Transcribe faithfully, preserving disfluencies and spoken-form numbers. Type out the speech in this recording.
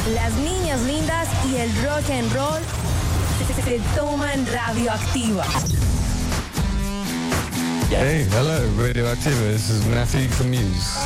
las niñas lindas y el rock and roll se, se toman Radioactiva. Hey, hello, Radioactiva. This is Matthew from Muse.